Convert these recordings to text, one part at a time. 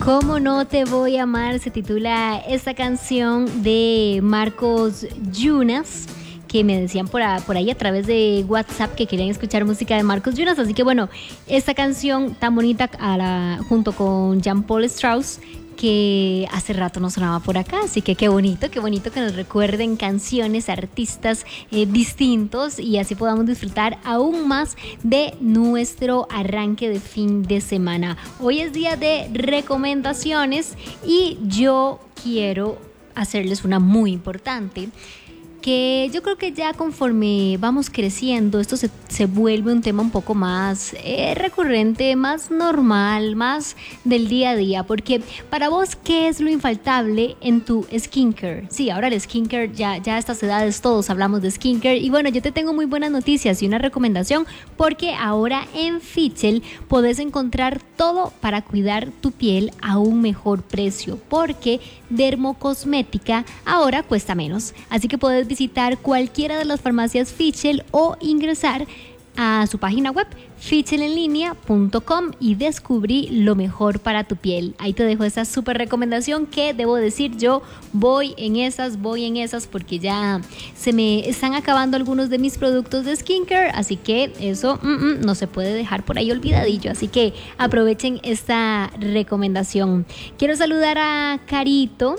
¿Cómo no te voy a amar? Se titula esta canción de Marcos Yunas, que me decían por ahí a través de WhatsApp que querían escuchar música de Marcos Yunas. Así que bueno, esta canción tan bonita junto con Jean-Paul Strauss, que hace rato no sonaba por acá, así que qué bonito que nos recuerden canciones, artistas distintos, y así podamos disfrutar aún más de nuestro arranque de fin de semana. Hoy es día de recomendaciones y yo quiero hacerles una muy importante, que yo creo que ya conforme vamos creciendo, esto se vuelve un tema un poco más recurrente, más normal, más del día a día. Porque para vos, ¿qué es lo infaltable en tu skincare? Sí, ahora el skincare, ya a estas edades todos hablamos de skincare. Y bueno, yo te tengo muy buenas noticias y una recomendación, porque ahora en Fichel podés encontrar todo para cuidar tu piel a un mejor precio, porque Dermocosmética ahora cuesta menos. Así que puedes visitar cualquiera de las farmacias Fichel o ingresar a su página web fichelenlinea.com y descubrí lo mejor para tu piel. Ahí te dejo esa súper recomendación, que debo decir, yo voy en esas porque ya se me están acabando algunos de mis productos de skincare, así que eso no se puede dejar por ahí olvidadillo, así que aprovechen esta recomendación. Quiero saludar a Carito,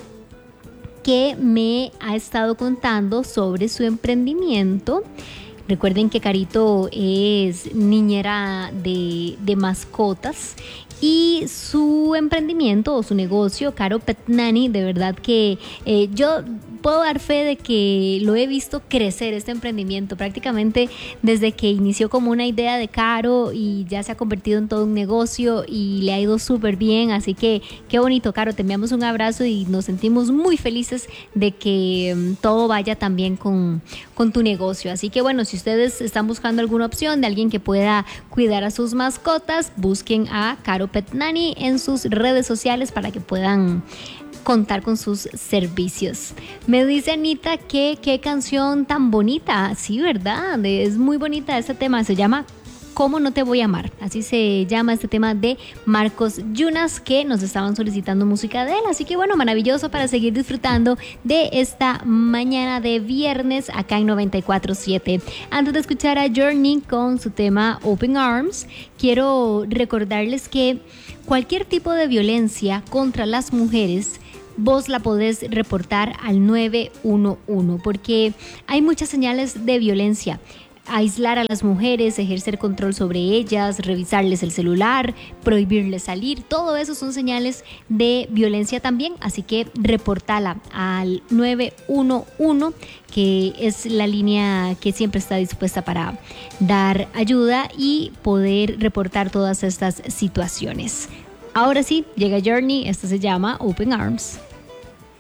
que me ha estado contando sobre su emprendimiento. Recuerden que Carito es niñera de mascotas, y su emprendimiento o su negocio, Caro Pet Nanny, de verdad que yo puedo dar fe de que lo he visto crecer, este emprendimiento, prácticamente desde que inició como una idea de Caro y ya se ha convertido en todo un negocio y le ha ido súper bien. Así que qué bonito, Caro, te enviamos un abrazo y nos sentimos muy felices de que todo vaya tan bien con tu negocio. Así que bueno, si ustedes están buscando alguna opción de alguien que pueda cuidar a sus mascotas, busquen a Caro Pet Nanny en sus redes sociales para que puedan contar con sus servicios. Me dice Anita que qué canción tan bonita. Sí, ¿verdad? Es muy bonita este tema. Se llama ¿Cómo no te voy a amar? Así se llama este tema de Marcos Yunas, que nos estaban solicitando música de él. Así que bueno, maravilloso para seguir disfrutando de esta mañana de viernes acá en 94.7. Antes de escuchar a Journey con su tema Open Arms, quiero recordarles que cualquier tipo de violencia contra las mujeres, vos la podés reportar al 911, porque hay muchas señales de violencia. Aislar a las mujeres, ejercer control sobre ellas, revisarles el celular, prohibirles salir, todo eso son señales de violencia también, así que reportala al 911, que es la línea que siempre está dispuesta para dar ayuda y poder reportar todas estas situaciones. Ahora sí, llega Journey, esto se llama Open Arms.